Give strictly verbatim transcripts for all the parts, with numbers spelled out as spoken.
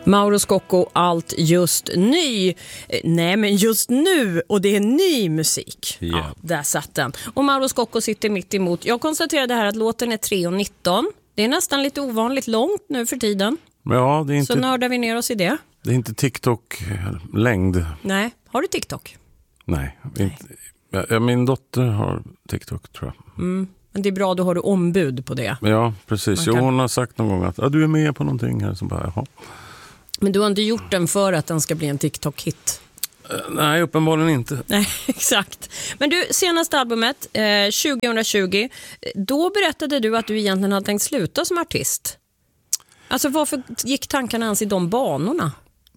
Mauro Scocco, allt just ny. Nej, men just nu. Och det är ny musik. Yeah. Ja, där satt den. Och Mauro Scocco sitter mitt emot. Jag konstaterade här att låten är tre nitton. Det är nästan lite ovanligt långt nu för tiden. Ja, det är inte, så nördar vi ner oss i det. Det är inte TikTok-längd. Nej, har du TikTok? Nej, inte, ja, min dotter har TikTok, tror jag. Mm. Men det är bra, då har du ombud på det. Ja, precis. kan... Jo, hon har sagt någon gång att ah, du är med på någonting här. Så bara, jaha. Men du har inte gjort den för att den ska bli en TikTok-hit? Uh, nej, uppenbarligen inte. Nej, exakt. Men du, senaste albumet, eh, tjugohundratjugo, då berättade du att du egentligen hade tänkt sluta som artist. Alltså varför gick tankarna ens i de banorna?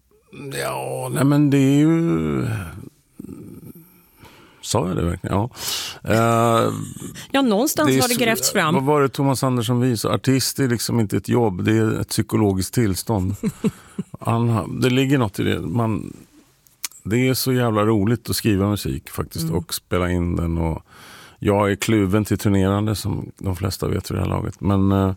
Ja, nej men det är ju... Sa jag det verkligen? Ja. Uh, ja, någonstans det har det grävts fram. Vad var det Thomas Andersson visade? Artist är liksom inte ett jobb, det är ett psykologiskt tillstånd. Han, det ligger något i det. Man, det är så jävla roligt att skriva musik faktiskt mm. och spela in den. Och jag är kluven till turnerande som de flesta vet vid det här laget. Men uh,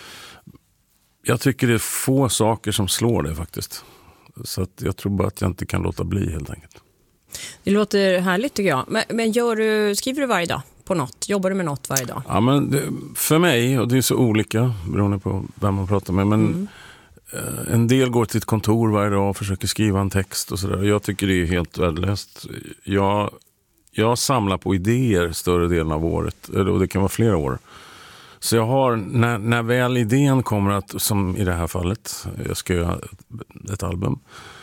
jag tycker det är få saker som slår det faktiskt. Så att jag tror bara att jag inte kan låta bli helt enkelt. Det låter härligt tycker jag. Men, men gör du, skriver du varje dag på något? Jobbar du med något varje dag? Ja, men det, för mig, och det är så olika beroende på vem man pratar med, men mm. eh, en del går till ett kontor varje dag och försöker skriva en text och sådär. Jag tycker det är helt värdelöst. Jag, jag samlar på idéer större delen av året, och det kan vara flera år. Så jag har, när, när väl idén kommer att, som i det här fallet, jag ska göra ett, ett album,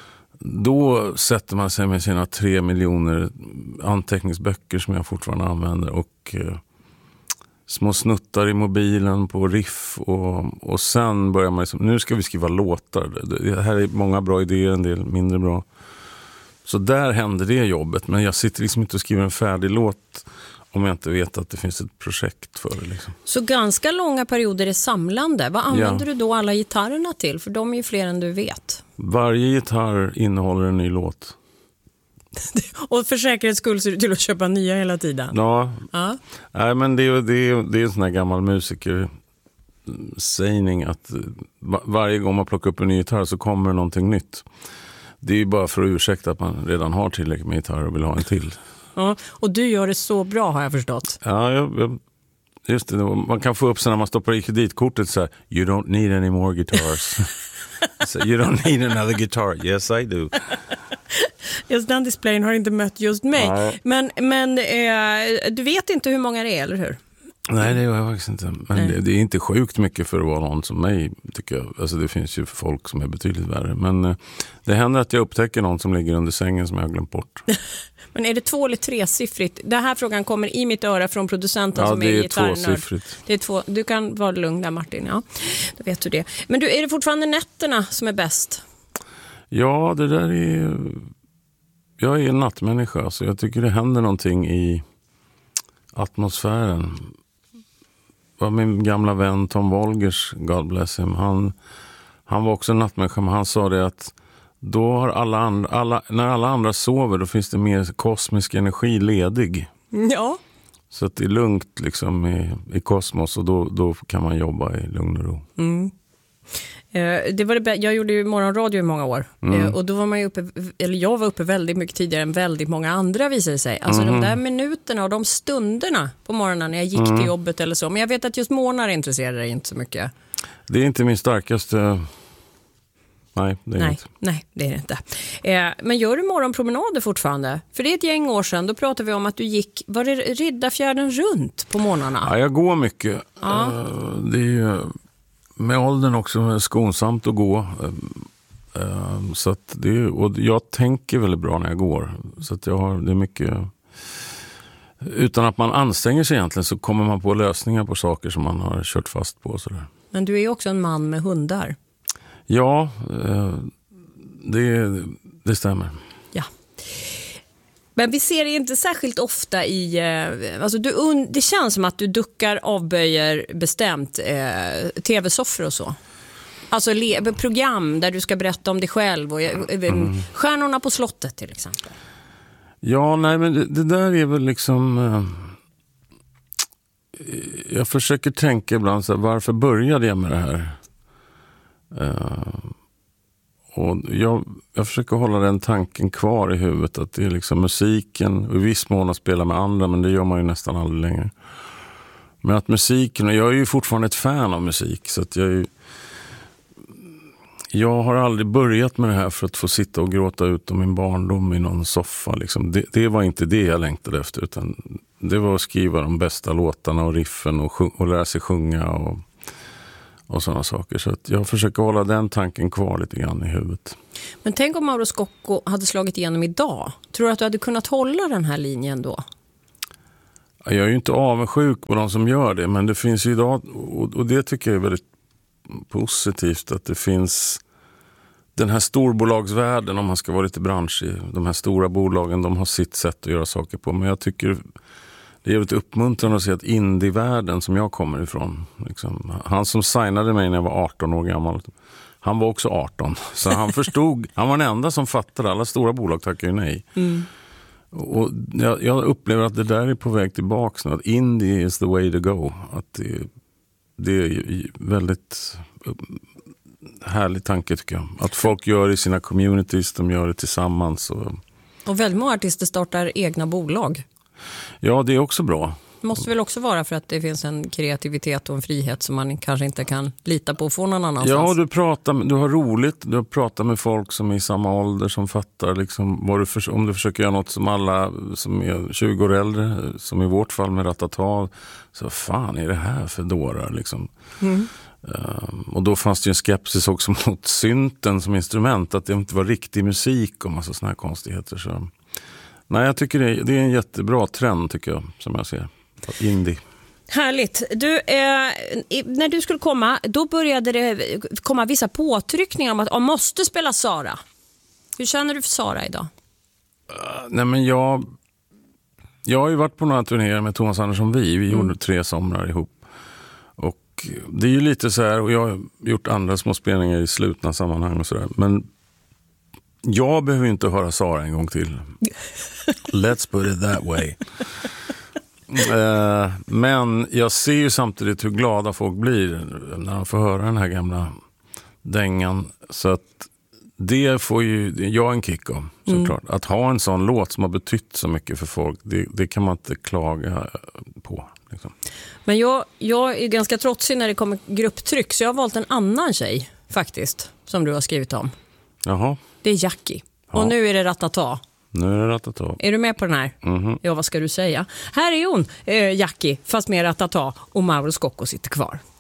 då sätter man sig med sina tre miljoner anteckningsböcker som jag fortfarande använder och eh, små snuttar i mobilen på riff och, och sen börjar man liksom, nu ska vi skriva låtar. Det här är många bra idéer, en del mindre bra. Så där händer det jobbet, men jag sitter liksom inte och skriver en färdig låt om jag inte vet att det finns ett projekt för det. Liksom. Så ganska långa perioder är samlande. Vad använder ja. du då alla gitarrerna till? För de är ju fler än du vet. Varje gitarr innehåller en ny låt. Och för säkerhets skull ser du till att köpa nya hela tiden. Ja, ja. Nej, men det är, det, är, det är en sån här gammal musiker sägning att varje gång man plockar upp en ny gitarr så kommer det någonting nytt. Det är ju bara för att ursäkta att man redan har tillräckligt med gitarr och vill ha en till. Ja, och du gör det så bra har jag förstått. Ja, jag, jag, just det. Man kan få upp sig när man stoppar i kreditkortet så här, you don't need any more guitars. So, you don't need another guitar. Yes, I do. Just den displayen har inte mött just mig. Nej. Men, men eh, du vet inte hur många det är, eller hur? Nej, det gör jag faktiskt inte. Men det, det är inte sjukt mycket för att vara någon som mig, tycker jag. Alltså det finns ju folk som är betydligt värre. Men eh, det händer att jag upptäcker någon som ligger under sängen som jag har glömt bort. Men är det två eller tresiffrigt? Den här frågan kommer i mitt öra från producenten ja, som är gitarrnörd. Ja, det är tvåsiffrigt. Det är två. Du kan vara lugn där, Martin. Ja, då vet du det. Men du, är det fortfarande nätterna som är bäst? Ja, det där är... Jag är en nattmänniska, så jag tycker det händer någonting i atmosfären. Var min gamla vän Tom Wolgers, God bless him, han, han var också en nattmänniska, men han sa det att då har alla andra, alla, när alla andra sover då finns det mer kosmisk energi ledig. Ja. Så att det är lugnt liksom i, i kosmos och då, då kan man jobba i lugn och ro. Mm. Eh, det var det, jag gjorde ju morgonradio i många år mm. eh, och då var man ju uppe, eller jag var uppe väldigt mycket tidigare än väldigt många andra visade sig. Alltså mm. de där minuterna och de stunderna på morgonen när jag gick mm. till jobbet eller så. Men jag vet att just morgnar intresserar dig inte så mycket. Det är inte min starkaste... Nej, det är nej, inte. Nej, det är det inte. Eh, men gör du morgonpromenader fortfarande? För det är ett gäng år sedan, då pratade vi om att du gick, var det Riddarfjärden runt på morgnarna? Ja, jag går mycket. Ja. Uh, det är ju med åldern också skonsamt att gå. Uh, så att det är, och jag tänker väldigt bra när jag går. Så att jag har, det är mycket... Utan att man anstränger sig egentligen så kommer man på lösningar på saker som man har kört fast på. Sådär. Men du är ju också en man med hundar. Ja, det, det stämmer. Ja. Men vi ser det inte särskilt ofta i... Alltså du, det känns som att du duckar, avböjer bestämt eh, tv-soffor och så. Alltså le, program där du ska berätta om dig själv. Och, mm. Stjärnorna på slottet till exempel. Ja, nej men det, det där är väl liksom... Eh, jag försöker tänka ibland så här, varför började jag med det här? Uh, och jag, jag försöker hålla den tanken kvar i huvudet, att det är liksom musiken, och i viss mån att spela med andra, men det gör man ju nästan aldrig längre. Men att musiken, och jag är ju fortfarande ett fan av musik, så att jag är ju, jag har aldrig börjat med det här för att få sitta och gråta ut om min barndom i någon soffa. Liksom. Det, det var inte det jag längtade efter, utan det var att skriva de bästa låtarna och riffen och, sjung, och lära sig sjunga och, och sådana saker. Så att jag försöker hålla den tanken kvar lite grann i huvudet. Men tänk om Mauro Scocco hade slagit igenom idag. Tror du att du hade kunnat hålla den här linjen då? Jag är ju inte avundsjuk på de som gör det, men det finns ju idag, och, och det tycker jag är väldigt positivt, att det finns den här storbolagsvärlden, om man ska vara lite branschig. De här stora bolagen, de har sitt sätt att göra saker på, men jag tycker det är väldigt uppmuntrande att se att indievärlden som jag kommer ifrån, liksom, han som signade mig när jag var arton år gammal, han var också arton, så han förstod, han var den enda som fattade, alla stora bolag tackar ju nej. Mm. Och jag, jag upplever att det där är på väg tillbaka nu, att indie is the way to go, att det, det är väldigt härlig tanke tycker jag. Att folk gör det i sina communities, de gör det tillsammans. Och, och väldigt många artister startar egna bolag. Ja, det är också bra. Det måste väl också vara för att det finns en kreativitet och en frihet som man kanske inte kan lita på från någon annanstans. Ja, du, pratar, du har roligt. Du har pratat med folk som är i samma ålder som fattar liksom, vad du för, om du försöker göra något som alla som är tjugo år äldre, som i vårt fall med Ratata, så fan är det här för dårar liksom. Mm. Um, och då fanns det ju en skepsis också mot synten som instrument, att det inte var riktig musik och massa såna här konstigheter. Så. Nej, jag tycker det är, det är en jättebra trend tycker jag, som jag ser. Indie. Härligt. Du, eh, när du skulle komma, då började det komma vissa påtryckningar om att man måste spela Sara. Hur känner du för Sara idag? Uh, nej men jag jag har ju varit på några turnéer med Thomas Andersson Vi. Vi mm. gjorde tre somrar ihop. Och det är ju lite så här, och jag har gjort andra små spelningar i slutna sammanhang och sådär. Men jag behöver inte höra Sara en gång till. Let's put it that way. Uh, men jag ser ju samtidigt hur glada folk blir när de får höra den här gamla dängan. Så att det får ju jag en kick av, såklart. Mm. Att ha en sån låt som har betytt så mycket för folk, det, det kan man inte klaga på. Liksom. Men jag, jag är ganska trotsig när det kommer grupptryck, så jag har valt en annan tjej faktiskt, som du har skrivit om. Jaha. Det är Jackie. Ja. Och nu är det Ratata. Nu är det Ratata. Är du med på den här? Mm-hmm. Ja, vad ska du säga? Här är hon, eh, Jackie, fast med Ratata, och Mauro Scocco sitter kvar.